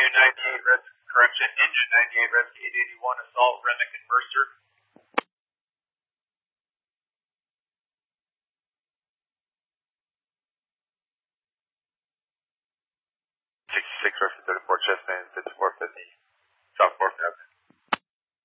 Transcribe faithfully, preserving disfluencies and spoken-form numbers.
Engine ninety-eight, res correction, Engine ninety-eight, rescue eight eighty-one, assault, Remick and Mercer. sixty-six, rescue thirty-four, chest man, fifty-four fifty, South fourth Avenue.